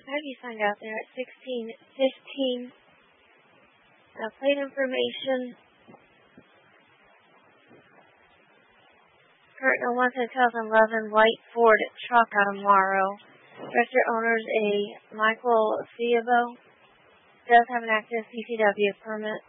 have you signed out there at 16:15. Plate information. Current owner 2011 white Ford truck out of Morrow. Registered owner is a Michael Fiabo. Does have an active CCW permit.